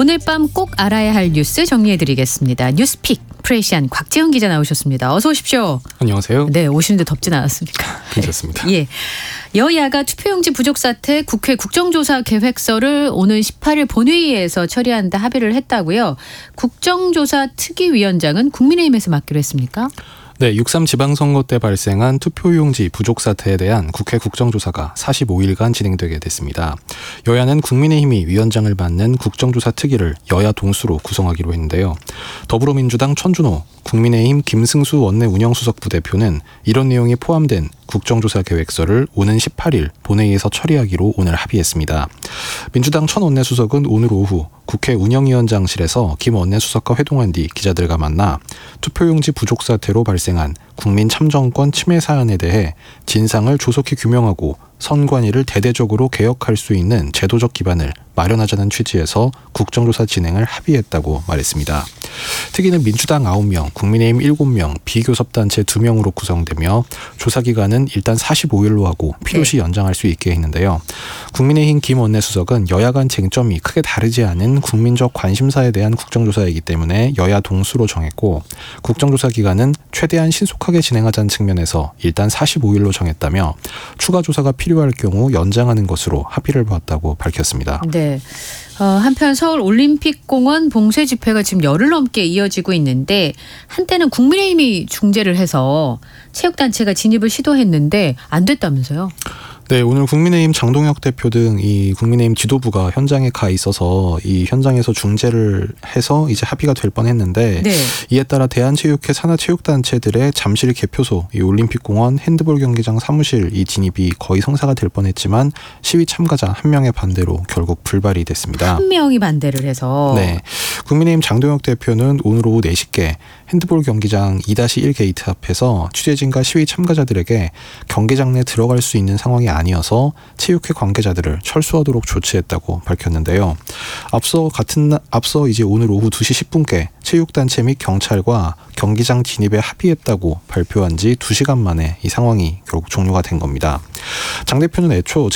오늘 밤 꼭 알아야 할 뉴스 정리해드리겠습니다. 뉴스픽 프레시안 곽지영 기자 나오셨습니다. 어서 오십시오. 안녕하세요. 네, 오시는데 덥진 않았습니까? 괜찮습니다. 예, 여야가 투표용지 부족 사태 국회 국정조사 계획서를 오는 18일 본회의에서 처리한다 합의를 했다고요. 국정조사 특위위원장은 국민의힘에서 맡기로 했습니까? 네, 6.3 지방선거 때 발생한 투표용지 부족 사태에 대한 국회 국정조사가 45일간 진행되게 됐습니다. 여야는 국민의힘이 위원장을 맡는 국정조사 특위를 여야 동수로 구성하기로 했는데요. 더불어민주당 천준호, 국민의힘 김승수 원내 운영수석 부대표는 이런 내용이 포함된 국정조사 계획서를 오는 18일 본회의에서 처리하기로 오늘 합의했습니다. 민주당 천 원내수석은 오늘 오후 국회 운영위원장실에서 김 원내수석과 회동한 뒤 기자들과 만나 투표용지 부족 사태로 발생한 국민 참정권 침해 사안에 대해 진상을 조속히 규명하고 선관위를 대대적으로 개혁할 수 있는 제도적 기반을 마련하자는 취지에서 국정조사 진행을 합의했다고 말했습니다. 특위는 민주당 9명, 국민의힘 7명, 비교섭단체 2명으로 구성되며 조사기간은 일단 45일로 하고 필요시 연장할 수 있게 했는데요. 국민의힘 김 원내수석은 여야 간 쟁점이 크게 다르지 않은 국민적 관심사에 대한 국정조사이기 때문에 여야 동수로 정했고 국정조사 기간은 최대한 신속하게 진행하자는 측면에서 일단 45일로 정했다며 추가 조사가 필요할 경우 연장하는 것으로 합의를 보았다고 밝혔습니다. 네. 한편 서울 올림픽공원 봉쇄 집회가 지금 열흘 넘게 이어지고 있는데 한때는 국민의힘이 중재를 해서 체육단체가 진입을 시도했는데 안 됐다면서요? 네, 오늘 국민의힘 장동혁 대표 등 이 국민의힘 지도부가 현장에 가 있어서 이 현장에서 중재를 해서 이제 합의가 될 뻔했는데 네. 이에 따라 대한체육회 산하체육단체들의 잠실 개표소, 이 올림픽공원 핸드볼 경기장 사무실 이 진입이 거의 성사가 될 뻔했지만 시위 참가자 한 명의 반대로 결국 불발이 됐습니다. 한 명이 반대를 해서. 네, 국민의힘 장동혁 대표는 오늘 오후 4시께 핸드볼 경기장 2-1 게이트 앞에서 취재진과 시위 참가자들에게 경기장 내 들어갈 수 있는 상황이 아니어서 체육회 관계자들을 철수하도록 조치했다고 밝혔는데요. 앞서 이제 오늘 오후 2시 10분께 체육단체 및 경찰과 경기장 진입에 합의했다고 발표한 지 2시간 만에 이 상황이 결국 종료가 된 겁니다. 장 대표는 애초